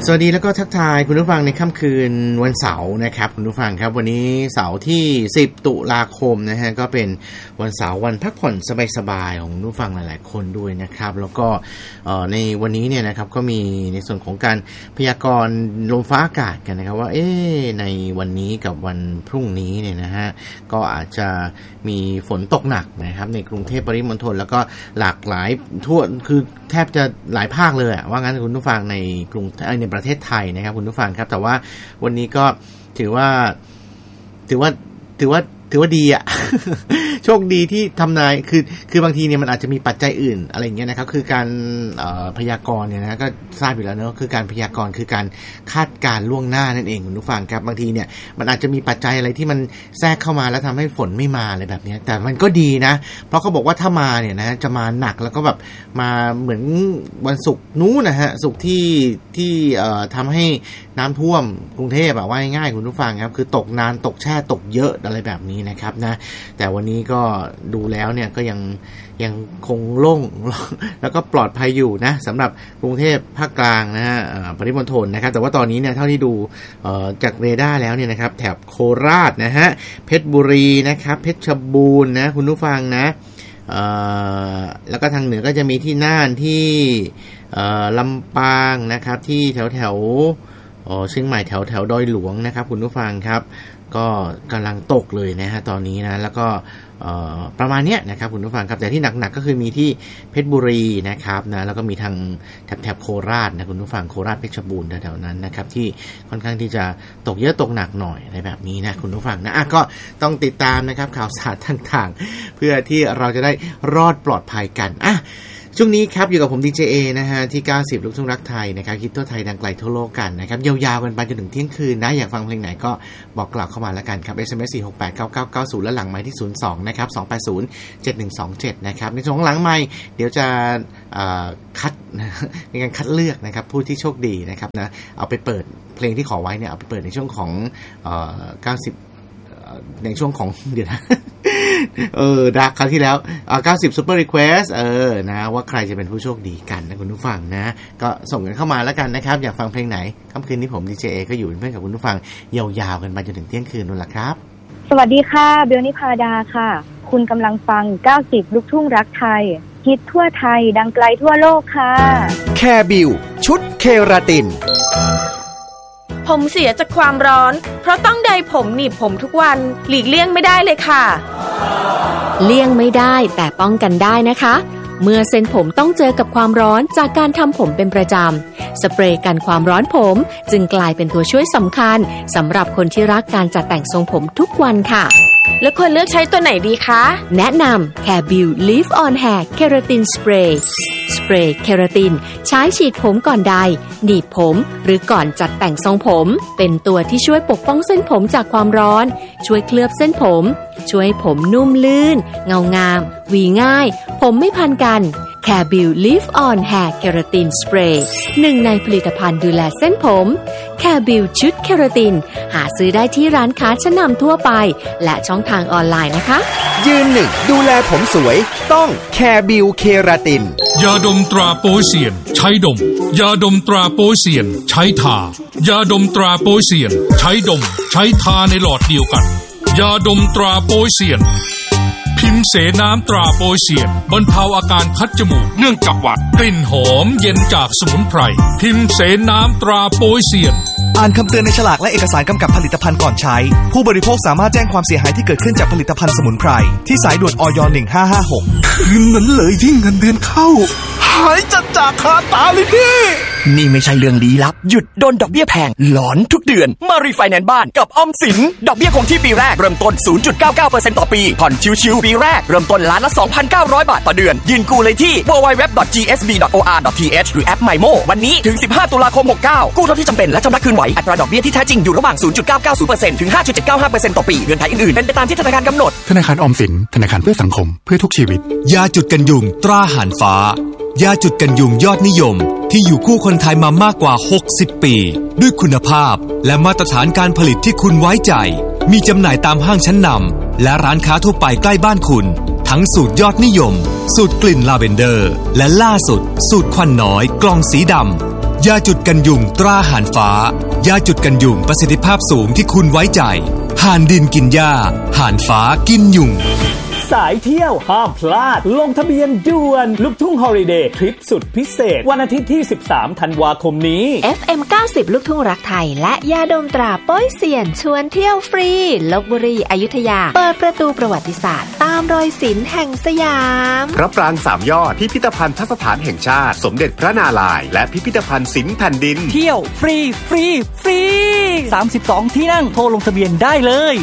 สวัสดีแล้วก็ทักทายคุณผู้ฟังในค่ำคืนวันเสาร์นะครับคุณผู้ฟังครับวันนี้เสาร์ที่10ตุลาคมนะฮะก็เป็นวันเสาร์วันพักผ่อนสบายๆของคุณผู้ฟังหลายๆคนด้วยนะครับแล้วก็ในวันนี้เนี่ยนะครับก็มีในส่วนของการพยากรณ์ลมฟ้าอากาศกันนะครับว่าในวันนี้กับวันพรุ่งนี้เนี่ยนะฮะก็อาจจะมีฝนตกหนักนะครับในกรุงเทพปริมณฑลแล้วก็หลากหลายทั่วคือแทบจะหลายภาคเลยว่างั้นคุณผู้ฟังในกรุงในประเทศไทยนะครับคุณผู้ฟังครับแต่ว่าวันนี้ก็ถือว่าดีอ่ะ โชคดีที่ทำนายคือบางทีเนี่ยมันอาจจะมีปัจจัยอื่นอะไรอย่างเงี้ยนะครับคือการพยากรณ์เนี่ยนะก็ทราบอยู่แล้วเนอะคือการพยากรณ์คือการคาดการณ์ล่วงหน้านั่นเองคุณผู้ฟังครับบางทีเนี่ยมันอาจจะมีปัจจัยอะไรที่มันแทรกเข้ามาแล้วทำให้ฝนไม่มาอะไรแบบนี้แต่มันก็ดีนะเพราะเขาบอกว่าถ้ามาเนี่ยนะจะมาหนักแล้วก็แบบมาเหมือนวันศุกร์นู้นนะฮะศุกร์ที่ทำให้น้ำท่วมกรุงเทพว่าง่ายๆคุณผู้ฟังครับคือตกนานตกแช่ตกเยอะอะไรแบบนี้นะครับนะแต่วันนี้ก็ดูแล้วเนี่ยก็ยังคงโล่งแล้วก็ปลอดภัยอยู่นะสำหรับกรุงเทพภาคกลางนะฮะปริมณฑลนะครับแต่ว่าตอนนี้เนี่ยเท่าที่ดูจากเรดาร์แล้วเนี่ยนะครับแถบโคราชนะฮะเพชรบุรีนะครับเพชรบูรณ์นะคุณผู้ฟังนะแล้วก็ทางเหนือก็จะมีที่น่านที่ลำปางนะครับที่แถวเชียงใหม่แถวดอยหลวงนะครับคุณผู้ฟังครับก็กำลังตกเลยนะฮะตอนนี้นะแล้วก็ประมาณเนี้ยนะครับคุณผู้ฟังครับแต่ที่หนักๆก็คือมีที่เพชรบุรีนะครับนะแล้วก็มีทางแถบโคราชนะคุณผู้ฟังโคราชเพชรบูรณ์แถวๆนั้นนะครับที่ค่อนข้างที่จะตกเยอะตกหนักหน่อยอะไรแบบนี้นะคุณผู้ฟังนะก็ต้องติดตามนะครับข่าวสารต่างๆเพื่อที่เราจะได้รอดปลอดภัยกันช่วงนี้ครับอยู่กับผม DJA นะฮะที่90ลูกทุ่งรักไทยนะครับคิดทั่วไทยดังไกลทั่วโลกกันนะครับยาวๆกันไปจนถึงเที่ยงคืนนะอยากฟังเพลงไหนก็บอกกล่าวเข้ามาแล้วกันครับ SMS 4689990และหลังไมค์ที่02นะครับ2807127นะครับในช่วงหลังไมค์เดี๋ยวจะคัดในการคัดเลือกนะครับผู้ที่โชคดีนะครับนะเอาไปเปิดเพลงที่ขอไว้เนี่ยเอาไปเปิดในช่วงของ90ในช่วงของเดี๋ยวนะดักคราวที่แล้ว90 Super Request นะว่าใครจะเป็นผู้โชคดีกันนะคุณผู้ฟังนะก็ส่งกันเข้ามาแล้วกันนะครับอยากฟังเพลงไหนค่ำคืนนี้ผม DJA ก็อยู่เป็นเพื่อนกับคุณผู้ฟังยาวๆกันไปจนถึงเที่ยงคืนนั่นแหละครับสวัสดีค่ะเบลนิพาดาค่ะคุณกำลังฟัง90ลูกทุ่งรักไทยฮิตทั่วไทยดังไกลทั่วโลกค่ะแคบิวชุดเคราตินผมเสียจากความร้อนเพราะต้องไดผมหนีบผมทุกวันหลีกเลี่ยงไม่ได้เลยค่ะเลี่ยงไม่ได้แต่ป้องกันได้นะคะเมื่อเส้นผมต้องเจอกับความร้อนจากการทำผมเป็นประจำสเปรย์กันความร้อนผมจึงกลายเป็นตัวช่วยสำคัญสำหรับคนที่รักการจัดแต่งทรงผมทุกวันค่ะแล้วควรเลือกใช้ตัวไหนดีคะแนะนำ Carebill Leave On Hair Keratin Spray สเปรย์เคราตินใช้ฉีดผมก่อนใดหนีบผมหรือก่อนจัดแต่งทรงผมเป็นตัวที่ช่วยปกป้องเส้นผมจากความร้อนช่วยเคลือบเส้นผมช่วยให้ผมนุ่มลื่นเงางามหวีง่ายผมไม่พันกัน Carebill Leave On Hair Keratin Spray หนึ่งในผลิตภัณฑ์ดูแลเส้นผม Carebill ชุดเคราตินหาซื้อได้ที่ร้านค้าชั้นนำทั่วไปและช่องทางออนไลน์นะคะยืนหนึ่งดูแลผมสวยต้อง Carebill เคราตินยาดมตราโป๊ยเซียนใช้ดมยาดมตราโป๊ยเซียนใช้ทายาดมตราโป๊ยเซียนใช้ดมใช้ทาในหลอดเดียวกันยาดมตราโป๊ยเซียนพิมพ์เสน้ำตราโป๊ยเซียนบรรเทาอาการคัดจมูกเนื่องจากหวัดกลิ่นหอมเย็นจากสมุนไพรพิมพ์เสน้ำตราโป๊ยเซียนอ่านคำเตือนในฉลากและเอกสารกำกับผลิตภัณฑ์ก่อนใช้ผู้บริโภคสามารถแจ้งความเสียหายที่เกิดขึ้นจากผลิตภัณฑ์สมุนไพรที่สายด่วนอย1556 คืนนั้นเลยที่เงินเดือนเข้าหายจากคาตาเลยพี่นี่ไม่ใช่เรื่องลี้ลับหยุดโดนดอกเบี้ยแพงหลอนทุกเดือนมารีไฟแนนซ์บ้านกับออมสินดอกเบี้ยคงที่ปีแรกเริ่มต้น 0.99% ต่อปีผ่อนชิวๆปีแรกเริ่มต้นล้านละ 2,900 บาทต่อเดือนยื่นกู้เลยที่ www.gsb.or.th หรือแอป MyMo วันนี้ถึง15ตุลาคม69กู้เท่าที่จำเป็นและชำระคืนไหวอัตราดอกเบี้ยที่แท้จริงอยู่ระหว่าง 0.990% ถึง 5.795% ต่อปีเงื่อนไขอื่นๆเป็นไปตามที่ธนาคารกำหนดธนาคารออมสินธนาคารเพื่อสังคมเพื่อทุกชีวิตยาจุดกันยุงตราหานฟ้ายาจุดกันยุงยอดนิยมที่อยู่คู่คนไทยมามากกว่า60ปีด้วยคุณภาพและมาตรฐานการผลิตที่คุณไว้ใจมีจำหน่ายตามห้างชั้นนำและร้านค้าทั่วไปใกล้บ้านคุณทั้งสูตรยอดนิยมสูตรกลิ่นลาเวนเดอร์และล่าสุดสูตรควันน้อยกล่องสีดำยาจุดกันยุงตราห่านฟ้ายาจุดกันยุงประสิทธิภาพสูงที่คุณไว้ใจห่านดินกินหญ้าห่านฟ้ากินยุงสายเที่ยวห้ามพลาดลงทะเบียนด่วนลูกทุ่งฮอลิเดย์ทริปสุดพิเศษวันอาทิตย์ที่13ธันวาคมนี้ FM 90 ลูกทุ่งรักไทยและยาดมตราโป้ยเซียนชวนเที่ยวฟรีลพบุรีอยุธยาเปิดประตูประวัติศาสตร์ตามรอยศิลป์แห่งสยามพระปราง3ยอดพิพิธภัณฑ์สถานแห่งชาติสมเด็จพระนารายณ์และพิพิธภัณฑ์ศิลป์แผ่นดินเที่ยวฟรี32ที่นั่งโทรลงทะเบียนได้เลย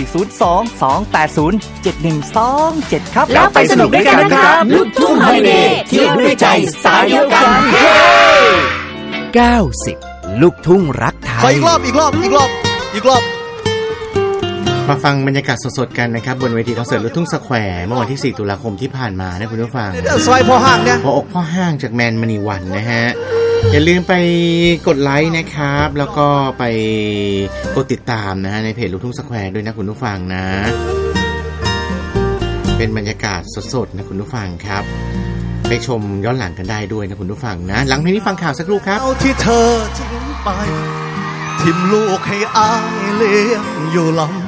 02-280-7127ครับแล้วไปสนุกด้วยกันนะครับลูกทุ่งฮอลิเดย์เที่ยวด้วยใจสายเดียวกัน 90 ลูกทุ่งรักไทยอีกรอบมาฟังบรรยากาศสดๆกันนะครับบนเวทีคอนเสิร์ตลูกทุ่งสแควร์เมื่อวันที่4ตุลาคมที่ผ่านมานะคุณผู้ฟังซอยพ่อห้างเนี่ยหัวอกพ่อห้างจากแมนมณีวันนะฮะอย่าลืมไปกดไลค์นะครับแล้วก็ไปกดติดตามนะฮะในเพจลูกทุ่งสแควร์ด้วยนะคุณผู้ฟังนะเป็นบรรยากาศสดๆนะคุณผู้ฟังครับไปชมย้อนหลังกันได้ด้วยนะคุณผู้ฟังนะหลังเพลงนี้ฟังข่าวสักครู่ครับเอาที่เธอทิ้งไปทิมลูกให้อายเลี้ยงอยู่ลำ